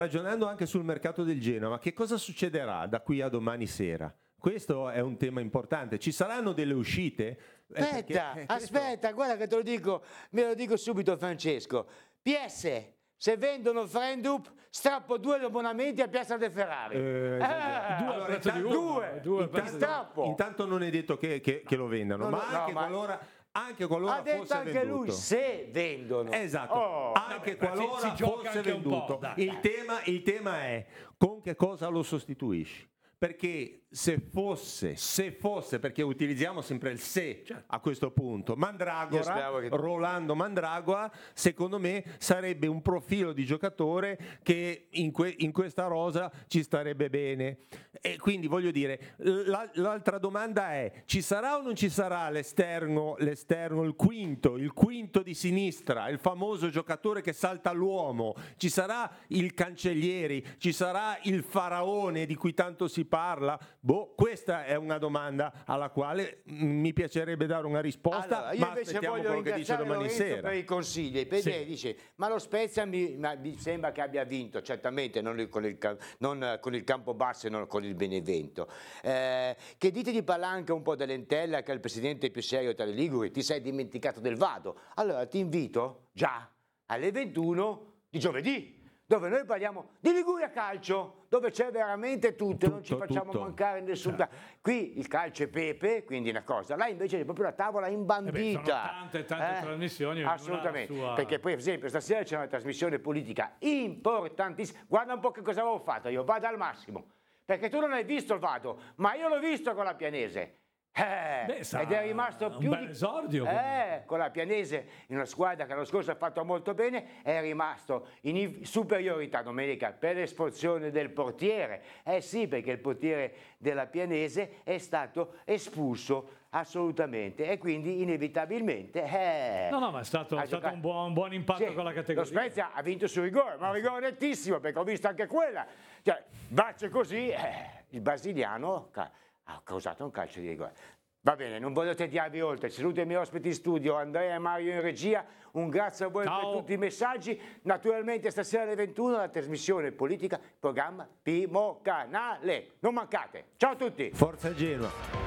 Ragionando anche sul mercato del Genoa, ma che cosa succederà da qui a domani sera? Questo è un tema importante. Ci saranno delle uscite? Aspetta, guarda che te lo dico, me lo dico subito Francesco. PS, se vendono Frendup, strappo 2 abbonamenti a Piazza del Ferrari. Due. Intanto non è detto che lo vendano, anche qualora ha detto fosse anche venduto. lui se vendono. Esatto, anche qualora fosse venduto. Il tema è con che cosa lo sostituisci. Perché se fosse, perché utilizziamo sempre il se a questo punto, Rolando Mandragora, secondo me sarebbe un profilo di giocatore che in questa rosa ci starebbe bene. E quindi voglio dire, l'altra domanda è: ci sarà o non ci sarà l'esterno, il quinto di sinistra, il famoso giocatore che salta l'uomo? Ci sarà il Cancellieri? Ci sarà il faraone di cui tanto si parla? Questa è una domanda alla quale mi piacerebbe dare una risposta. Allora, io invece voglio ringraziare Lorenzo per i consigli, perché dice: ma lo Spezia mi sembra che abbia vinto, certamente non con il Campobasso e non con il Benevento. Che dite di Palanca un po' dell'Entella, che è il presidente più serio tra le Liguri? Ti sei dimenticato del Vado? Allora ti invito già alle 21 di giovedì, dove noi parliamo di Liguria Calcio, dove c'è veramente tutto, non ci facciamo mancare nessun. Qui il calcio è pepe, quindi una cosa, là invece è proprio la tavola imbandita. Sono tante trasmissioni. Assolutamente, perché poi per esempio stasera c'è una trasmissione politica importantissima. Guarda un po' che cosa avevo fatto, io vado al massimo, perché tu non hai visto il Vado, ma io l'ho visto con la Pianese. Ed è rimasto più un bel esordio con la Pianese, in una squadra che l'anno scorso ha fatto molto bene, è rimasto in superiorità domenica per l'espulsione del portiere. Sì, perché il portiere della Pianese è stato espulso assolutamente, e quindi inevitabilmente ma è stato un buon impatto con la categoria. Lo Spezia ha vinto sul rigore, ma un rigore nettissimo, perché ho visto anche quella, cioè bacio così, il brasiliano ha causato un calcio di rigore. Va bene, non voglio tediarvi oltre. Saluto i miei ospiti in studio, Andrea e Mario in regia. Un grazie a voi per tutti i messaggi. Naturalmente stasera alle 21 la trasmissione politica, programma Primo Canale. Non mancate. Ciao a tutti. Forza Genoa.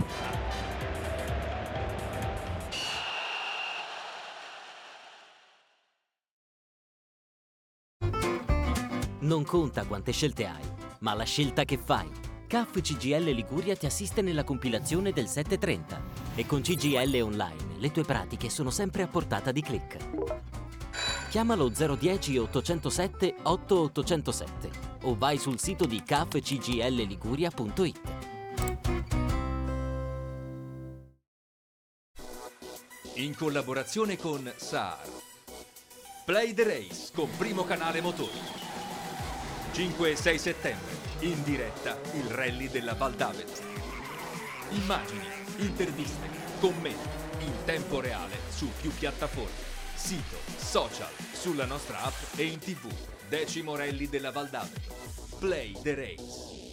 Non conta quante scelte hai, ma la scelta che fai. CAF CGIL Liguria ti assiste nella compilazione del 730 e con CGIL Online le tue pratiche sono sempre a portata di click. Chiamalo 010 807 8807 o vai sul sito di cafcglliguria.it. In collaborazione con SAR. Play the Race con Primo Canale Motori. 5 e 6 settembre, in diretta, il rally della Val d'Avelta. Immagini, interviste, commenti, in tempo reale, su più piattaforme, sito, social, sulla nostra app e in TV. 10° rally della Val d'Avelta. Play the Race.